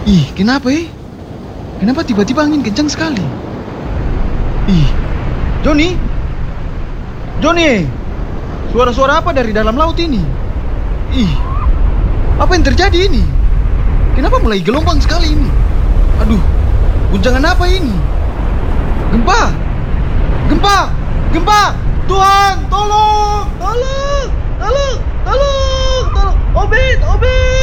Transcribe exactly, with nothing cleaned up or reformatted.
Ih, kenapa eh? Kenapa tiba-tiba angin kencang sekali? Ih, Joni? Joni! Suara-suara apa dari dalam laut ini? Ih, apa yang terjadi ini? Kenapa mulai gelombang sekali ini? Aduh, guncangan apa ini? Gempa! Gempa! Gempa! Tuhan, tolong! Tolong! Tolong! Tolong! Tolong! Obed! Obed!